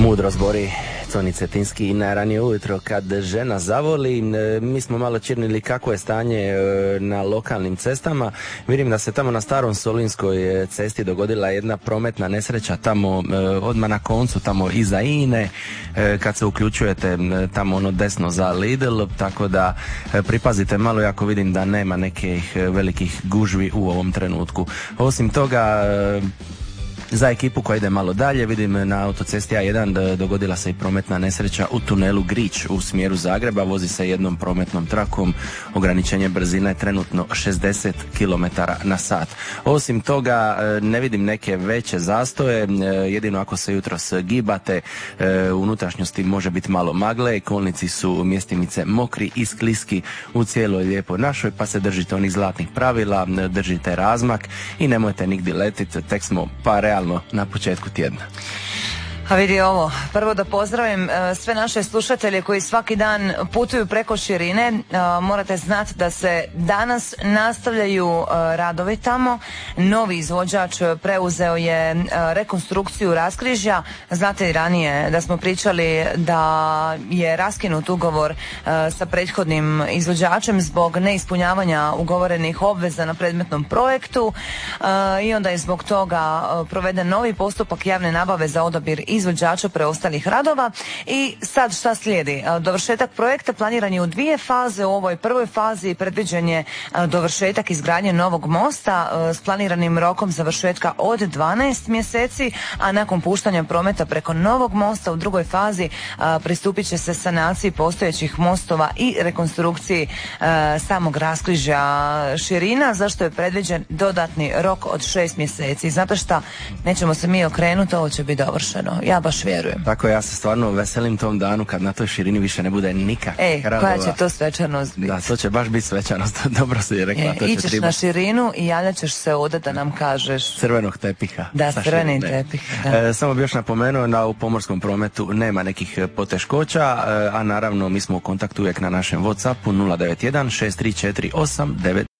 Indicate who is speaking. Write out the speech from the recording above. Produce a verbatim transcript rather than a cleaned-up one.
Speaker 1: Mudro zbori Toni Cetinski i najranije ujutro kad žena zavoli. Mi smo malo čirnili kako je stanje na lokalnim cestama. Vidim da se tamo na Starom Solinskoj cesti dogodila jedna prometna nesreća tamo odmah na koncu, tamo iza Ine, kad se uključujete tamo ono desno za Lidl, tako da pripazite malo, jako vidim da nema nekih velikih gužvi u ovom trenutku. Osim toga, za ekipu koja ide malo dalje, vidim na autocesti A jedan dogodila se i prometna nesreća u tunelu Grič u smjeru Zagreba. Vozi se jednom prometnom trakom, ograničenje brzine je trenutno šezdeset kilometara na sat. Osim toga, ne vidim neke veće zastoje, jedino ako se jutros gibate, u unutrašnjosti može biti malo magle, kolnici su mjestimice mokri i skliski u cijeloj lijepoj našoj, pa se držite onih zlatnih pravila, držite razmak i nemojte nigdje letiti, tek smo pa realno na početku tjedna.
Speaker 2: A vidi ovo, prvo da pozdravim sve naše slušatelje koji svaki dan putuju preko širine. Morate znati da se danas nastavljaju radovi tamo. Novi izvođač preuzeo je rekonstrukciju raskrižja. Znate i ranije da smo pričali da je raskinut ugovor sa prethodnim izvođačem zbog neispunjavanja ugovorenih obveza na predmetnom projektu i onda je zbog toga proveden novi postupak javne nabave za odabir izvođača preostalih radova. I sad šta slijedi? Dovršetak projekta planiran je u dvije faze. U ovoj prvoj fazi predviđen je dovršetak izgradnje novog mosta s planiranim rokom završetka od dvanaest mjeseci, a nakon puštanja prometa preko novog mosta u drugoj fazi pristupit će se sanaciji postojećih mostova i rekonstrukciji samog raskrižja širina, zašto je predviđen dodatni rok od šest mjeseci. Zato što nećemo se mi okrenuti, ovo će biti dovršeno. Ja baš vjerujem.
Speaker 1: Tako, ja se stvarno veselim tom danu kad na toj širini više ne bude nikakvih
Speaker 2: Ej,
Speaker 1: radova.
Speaker 2: koja će to svečanost biti?
Speaker 1: Da, to će baš biti svečanost. Dobro si je rekla.
Speaker 2: E,
Speaker 1: to će
Speaker 2: ićeš
Speaker 1: triba...
Speaker 2: na širinu i javljat ćeš se ovdje da nam kažeš.
Speaker 1: Crvenog tepiha.
Speaker 2: Da, crveni tepih. Da.
Speaker 1: E, samo bi još napomenuo da u pomorskom prometu nema nekih poteškoća, a naravno mi smo u kontaktu uvijek na našem WhatsAppu nula devet jedan šest tri četiri osam devet